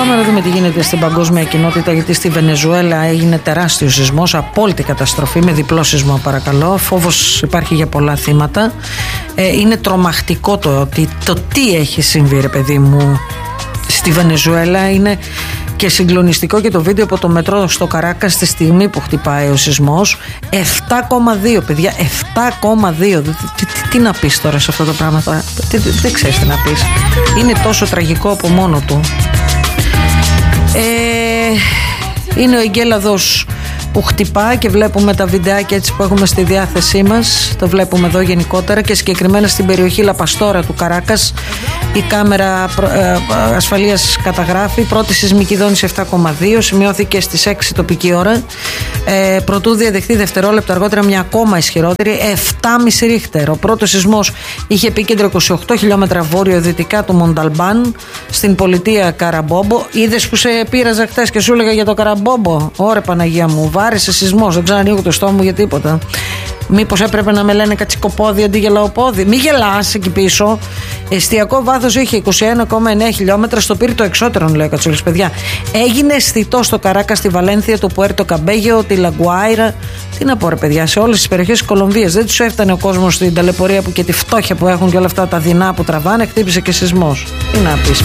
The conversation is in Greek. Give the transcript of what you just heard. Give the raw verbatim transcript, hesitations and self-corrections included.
Πάμε να δούμε τι γίνεται στην παγκόσμια κοινότητα, γιατί στη Βενεζουέλα έγινε τεράστιος σεισμός, απόλυτη καταστροφή με διπλό σεισμό, παρακαλώ. Φόβος υπάρχει για πολλά θύματα. Ε, είναι τρομακτικό το, ότι, το τι έχει συμβεί, ρε παιδί μου, στη Βενεζουέλα. Είναι και συγκλονιστικό και το βίντεο από το μετρό στο Καράκα στη στιγμή που χτυπάει ο σεισμός. επτά κόμμα δύο, παιδιά, επτά κόμμα δύο. Τι, τι, τι να πεις τώρα σε αυτό το πράγμα, τι, τι, δεν ξέρεις τι να πεις. Είναι τόσο τραγικό από μόνο του. Ε, είναι ο εγκέλαδος που χτυπά και βλέπουμε τα βιντεάκια έτσι που έχουμε στη διάθεσή μας. Το βλέπουμε εδώ γενικότερα και συγκεκριμένα στην περιοχή Λαπαστόρα του Καράκας. Η κάμερα ασφαλείας καταγράφει πρώτη σεισμική δόνηση επτά κόμμα δύο, σημειώθηκε στις έξι τοπική ώρα. Ε, προτού διαδεχθεί δευτερόλεπτα αργότερα μια ακόμα ισχυρότερη επτά κόμμα πέντε ρίχτερ. Ο πρώτος σεισμός είχε επίκεντρο είκοσι οκτώ χιλιόμετρα βόρειο-δυτικά του Μονταλμπάν στην πολιτεία Καραμπόμπο. Είδες που σε πείραζα χτες και σου έλεγα για το Καραμπόμπο? Ωρε Παναγία μου, βάρεσε σεισμός, δεν ξανανοίγω το στόμα μου για τίποτα. Μήπως έπρεπε να με λένε κατσικοπόδι αντί για λαοπόδι? Μη γελάς εκεί πίσω. Εστιακό βάθος είχε είκοσι ένα κόμμα εννέα χιλιόμετρα, στο πύρι το εξώτερον, λέει ο Κατσούλης. Παιδιά, έγινε αισθητό στο Καράκα, στη Βαλένθια, το Πουέρτο Καμπέγιο, τη Λαγκουάιρα. Τι να πω, ρε παιδιά, σε όλες τις περιοχές της Κολομβίας. Δεν τους έφτανε ο κόσμος στην ταλαιπωρία που και τη φτώχεια που έχουν και όλα αυτά τα δεινά που τραβάνε. Χτύπησε και σεισμός. Τι να πεις.